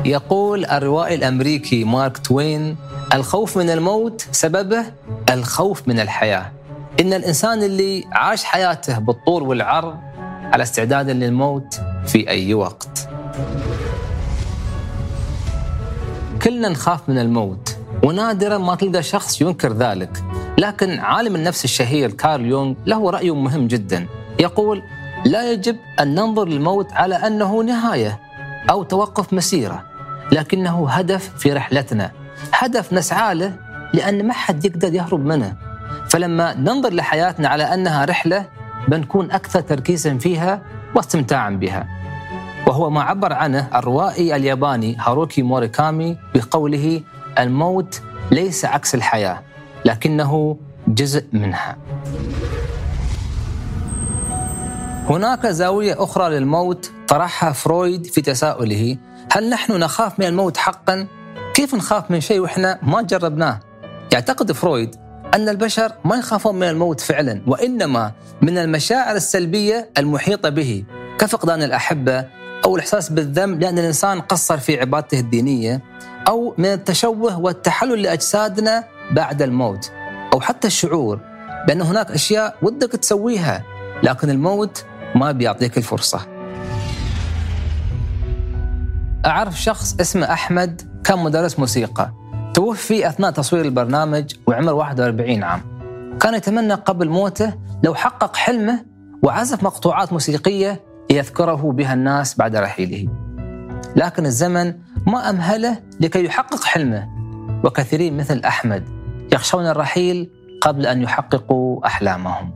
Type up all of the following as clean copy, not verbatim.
يقول الروائي الأمريكي مارك توين: الخوف من الموت سببه الخوف من الحياة. إن الإنسان اللي عاش حياته بالطول والعرض على استعداد للموت في أي وقت. كلنا نخاف من الموت، ونادراً ما تلقى شخص ينكر ذلك. لكن عالم النفس الشهير كارل يونغ له رأي مهم جداً، يقول: لا يجب أن ننظر للموت على أنه نهاية أو توقف مسيرة، لكنه هدف في رحلتنا، هدف نسعى له لأن ما حد يقدر يهرب منه. فلما ننظر لحياتنا على أنها رحلة، بنكون أكثر تركيزاً فيها واستمتاعاً بها. وهو ما عبر عنه الروائي الياباني هاروكي موراكامي بقوله: الموت ليس عكس الحياة، لكنه جزء منها. هناك زاوية أخرى للموت طرحها فرويد في تساؤله: هل نحن نخاف من الموت حقاً؟ كيف نخاف من شيء وإحنا ما جربناه؟ يعتقد فرويد أن البشر ما يخافون من الموت فعلاً، وإنما من المشاعر السلبية المحيطة به، كفقدان الأحبة أو الإحساس بالذنب لأن الإنسان قصر في عبادته الدينية، أو من التشوه والتحلل لأجسادنا بعد الموت، أو حتى الشعور بأن هناك أشياء ودك تسويها لكن الموت ما بيعطيك الفرصة. أعرف شخص اسمه أحمد، كان مدرس موسيقى، توفي أثناء تصوير البرنامج وعمر 41 عام. كان يتمنى قبل موته لو حقق حلمه وعزف مقطوعات موسيقية يذكره بها الناس بعد رحيله، لكن الزمن ما أمهله لكي يحقق حلمه، وكثيرين مثل أحمد يخشون الرحيل قبل أن يحققوا أحلامهم.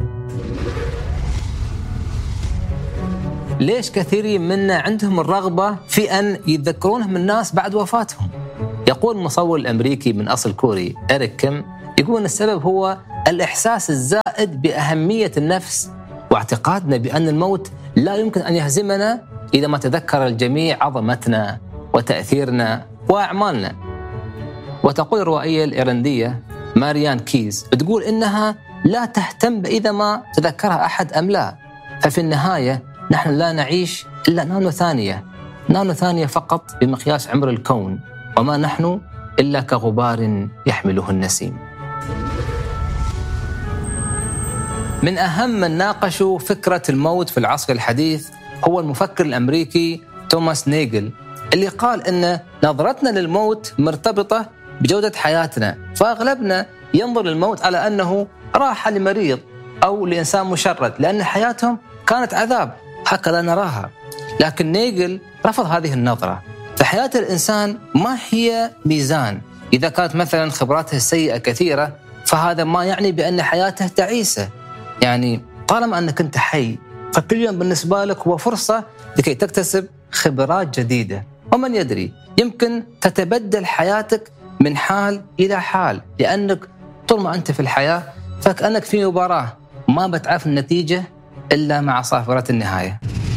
ليش كثيرين منا عندهم الرغبة في أن يتذكرونهم الناس بعد وفاتهم؟ يقول المصور الأمريكي من أصل كوري إريك كيم، يقول السبب هو الإحساس الزائد بأهمية النفس، واعتقادنا بأن الموت لا يمكن أن يهزمنا إذا ما تذكر الجميع عظمتنا وتأثيرنا وأعمالنا. وتقول الروائية الإيرلندية ماريان كيز، بتقول إنها لا تهتم إذا ما تذكرها أحد أم لا، ففي النهاية نحن لا نعيش إلا نانو ثانية فقط بمقياس عمر الكون، وما نحن إلا كغبار يحمله النسيم. من أهم من ناقشوا فكرة الموت في العصر الحديث هو المفكر الأمريكي توماس نيغل، اللي قال إن نظرتنا للموت مرتبطة بجودة حياتنا، فأغلبنا ينظر للموت على أنه راحة لمريض أو لإنسان مشرد، لأن حياتهم كانت عذاب، هكذا نراها. لكن نيغل رفض هذه النظرة، فحياة الإنسان ما هي ميزان. إذا كانت مثلا خبراته السيئة كثيرة، فهذا ما يعني بأن حياته تعيسة. يعني طالما أنك أنت حي، فكل يوم بالنسبة لك هو فرصة لكي تكتسب خبرات جديدة، ومن يدري يمكن تتبدل حياتك من حال إلى حال، لأنك طول ما أنت في الحياة فكأنك في مباراة ما بتعرف النتيجة إلا مع صافرة النهاية.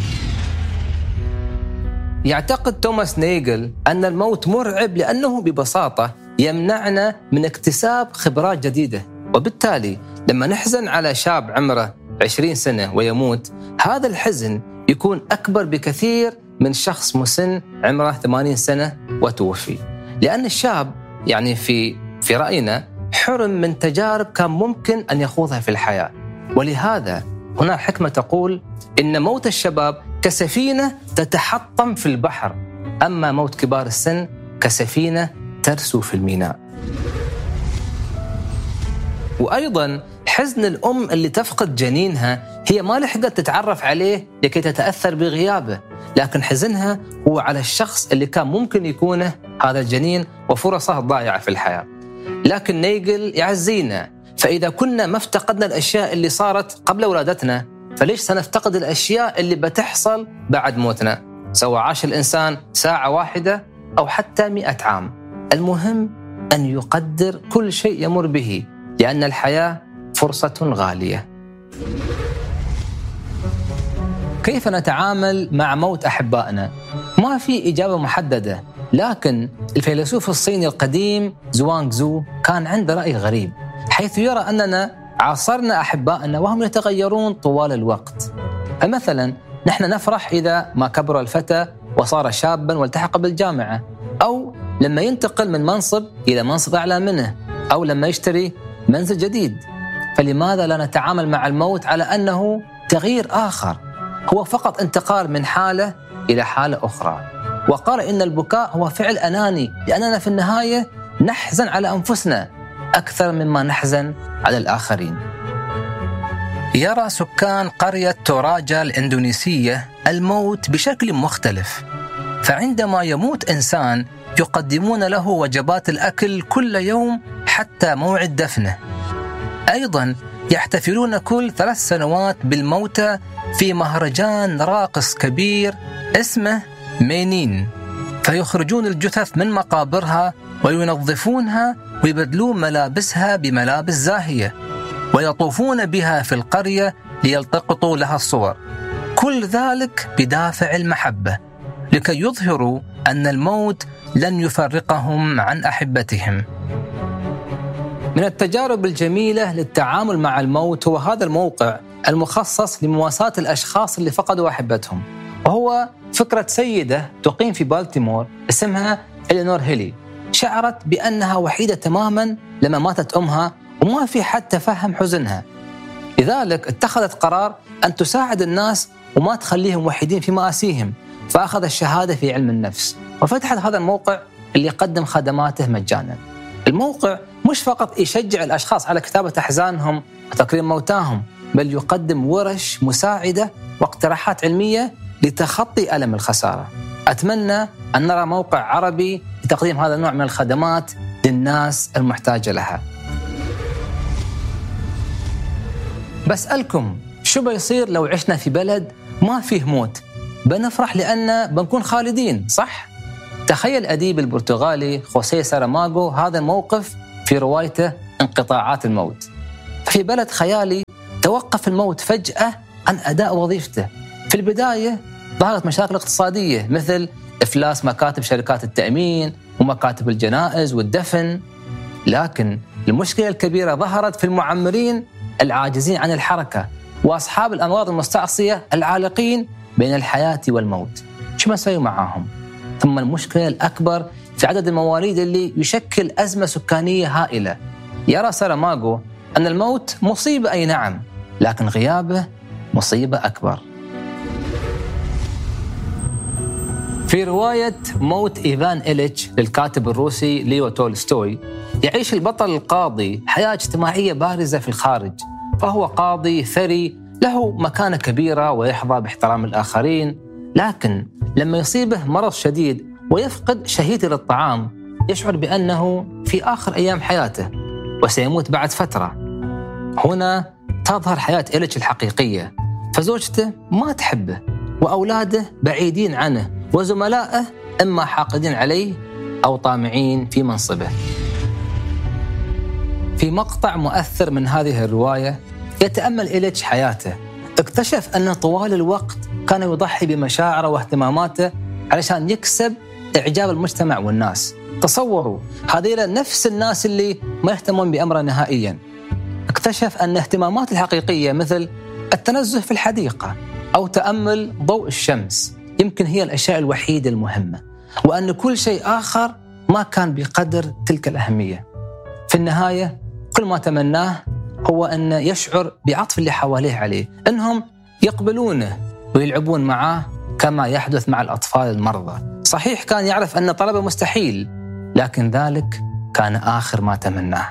يعتقد توماس نيغل أن الموت مرعب لأنه ببساطة يمنعنا من اكتساب خبرات جديدة، وبالتالي لما نحزن على شاب عمره 20 سنة ويموت، هذا الحزن يكون أكبر بكثير من شخص مسن عمره 80 سنة وتوفي، لأن الشاب يعني في رأينا حرم من تجارب كان ممكن أن يخوضها في الحياة. ولهذا هنا حكمة تقول إن موت الشباب كسفينة تتحطم في البحر، أما موت كبار السن كسفينة ترسو في الميناء. وأيضاً حزن الأم اللي تفقد جنينها، هي ما لحقت تتعرف عليه لكي تتأثر بغيابه، لكن حزنها هو على الشخص اللي كان ممكن يكونه هذا الجنين وفرصه ضائعة في الحياة. لكن نيغل يعزينا، فإذا كنا ما افتقدنا الأشياء اللي صارت قبل ولادتنا، فليش سنفتقد الأشياء اللي بتحصل بعد موتنا، سواء عاش الإنسان ساعة واحدة أو حتى 100 عام. المهم أن يقدر كل شيء يمر به، لأن الحياة فرصة غالية. كيف نتعامل مع موت أحبائنا؟ ما في إجابة محددة، لكن الفيلسوف الصيني القديم زوانغ زو كان عنده رأي غريب، حيث يرى أننا عاصرنا أحبائنا وهم يتغيرون طوال الوقت. فمثلا نحن نفرح إذا ما كبر الفتى وصار شابا والتحق بالجامعة، أو لما ينتقل من منصب إلى منصب أعلى منه، أو لما يشتري منزل جديد. فلماذا لا نتعامل مع الموت على أنه تغيير آخر، هو فقط انتقال من حالة إلى حالة أخرى؟ وقال إن البكاء هو فعل أناني، لأننا في النهاية نحزن على أنفسنا أكثر مما نحزن على الآخرين. يرى سكان قرية توراجا الإندونيسية الموت بشكل مختلف، فعندما يموت إنسان يقدمون له وجبات الأكل كل يوم حتى موعد دفنه. أيضا يحتفلون كل 3 سنوات بالموتى في مهرجان راقص كبير اسمه مينين، فيخرجون الجثث من مقابرها وينظفونها ويبدلون ملابسها بملابس زاهية، ويطوفون بها في القرية ليلتقطوا لها الصور، كل ذلك بدافع المحبة، لكي يظهروا أن الموت لن يفرقهم عن أحبتهم. من التجارب الجميلة للتعامل مع الموت هو هذا الموقع المخصص لمواساة الأشخاص اللي فقدوا أحبتهم، وهو فكرة سيدة تقيم في بالتيمور اسمها إلينور هيلي. شعرت بأنها وحيدة تماما لما ماتت أمها، وما في حد تفهم حزنها، لذلك اتخذت قرار أن تساعد الناس وما تخليهم وحيدين في مآسيهم، فأخذ الشهادة في علم النفس وفتحت هذا الموقع اللي يقدم خدماته مجانا. الموقع مش فقط يشجع الأشخاص على كتابة أحزانهم وتكريم موتاهم، بل يقدم ورش مساعدة واقتراحات علمية لتخطي ألم الخسارة. أتمنى أن نرى موقع عربي لتقديم هذا النوع من الخدمات للناس المحتاجة لها. بسألكم، شو بيصير لو عشنا في بلد ما فيه موت؟ بنفرح لأن بنكون خالدين، صح؟ تخيل أديب البرتغالي خوسيه ساراماغو هذا الموقف في روايته انقطاعات الموت. في بلد خيالي توقف الموت فجأة عن أداء وظيفته. في البداية ظهرت مشاكل اقتصادية مثل إفلاس مكاتب شركات التأمين ومكاتب الجنائز والدفن، لكن المشكلة الكبيرة ظهرت في المعمرين العاجزين عن الحركة وأصحاب الأمراض المستعصية العالقين بين الحياة والموت. شو بنسوي معاهم؟ ثم المشكلة الأكبر في عدد المواليد اللي يشكل أزمة سكانية هائلة. يرى ساراماغو أن الموت مصيبة، أي نعم، لكن غيابه مصيبة أكبر. في رواية موت إيفان إليتش للكاتب الروسي ليو تولستوي، يعيش البطل القاضي حياة اجتماعية بارزة في الخارج، فهو قاضي ثري له مكانة كبيرة ويحظى باحترام الآخرين، لكن لما يصيبه مرض شديد ويفقد شهيته للطعام يشعر بأنه في آخر أيام حياته وسيموت بعد فترة. هنا تظهر حياة إليتش الحقيقية، فزوجته ما تحبه وأولاده بعيدين عنه وزملائه إما حاقدين عليه أو طامعين في منصبه. في مقطع مؤثر من هذه الرواية يتأمل إليتش حياته، اكتشف أن طوال الوقت كان يضحي بمشاعره واهتماماته علشان يكسب إعجاب المجتمع والناس. تصوروا، هذه نفس الناس اللي ما يهتمون بأمره نهائياً. اكتشف أن اهتمامات الحقيقية مثل التنزه في الحديقة أو تأمل ضوء الشمس يمكن هي الأشياء الوحيدة المهمة، وأن كل شيء آخر ما كان بقدر تلك الأهمية. في النهاية كل ما تمناه هو أن يشعر بعطف اللي حواليه عليه، أنهم يقبلونه ويلعبون معه كما يحدث مع الأطفال المرضى. صحيح كان يعرف أن طلبه مستحيل، لكن ذلك كان آخر ما تمناه.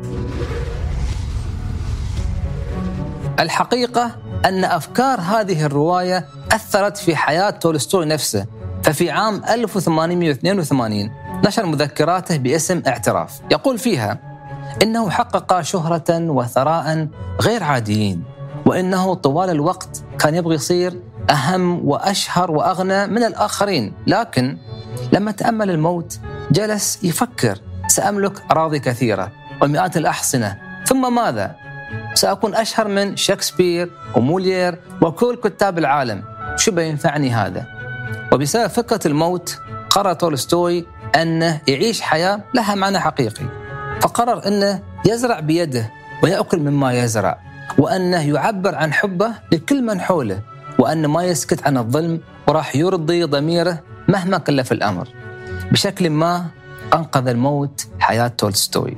الحقيقة أن أفكار هذه الرواية أثرت في حياة تولستوي نفسه، ففي عام 1882 نشر مذكراته باسم اعتراف، يقول فيها إنه حقق شهرة وثراء غير عاديين، وإنه طوال الوقت كان يبغي يصير أهم وأشهر وأغنى من الآخرين، لكن لما تأمل الموت جلس يفكر: سأملك أراضي كثيرة ومئات الأحصنة، ثم ماذا؟ سأكون أشهر من شكسبير وموليير وكل كتاب العالم، شو بينفعني هذا؟ وبسبب فكرة الموت قرر تولستوي أنه يعيش حياة لها معنى حقيقي، فقرر أنه يزرع بيده ويأكل مما يزرع، وأنه يعبر عن حبه لكل من حوله، وأن ما يسكت عن الظلم وراح يرضي ضميره مهما كلف الأمر. بشكل ما أنقذ الموت حياة تولستوي.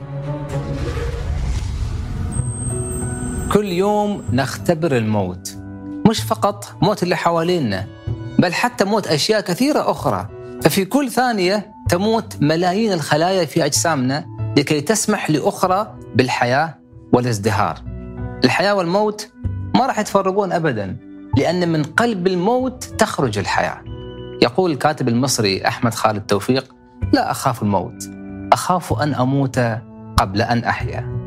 كل يوم نختبر الموت، مش فقط موت اللي حوالينا بل حتى موت أشياء كثيرة أخرى. ففي كل ثانية تموت ملايين الخلايا في أجسامنا لكي تسمح لأخرى بالحياة والازدهار. الحياة والموت ما راح يتفرقون أبدا، لأن من قلب الموت تخرج الحياة. يقول الكاتب المصري أحمد خالد توفيق: لا أخاف الموت، أخاف أن أموت قبل أن أحيا.